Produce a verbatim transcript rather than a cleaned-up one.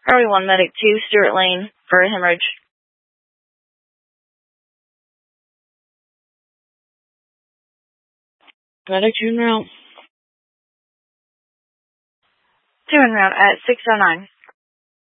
Highway one, Medic two, Stewart Lane for a hemorrhage. Medic two en route. two en route at six oh nine.